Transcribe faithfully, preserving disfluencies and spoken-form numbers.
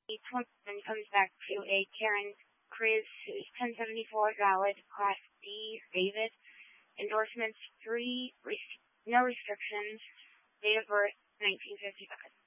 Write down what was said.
Each one then comes back to a Karen Kriz, who's ten seventy-four valid, Class D, David. Endorsements three, res- no restrictions, date of birth nineteen fifty-five.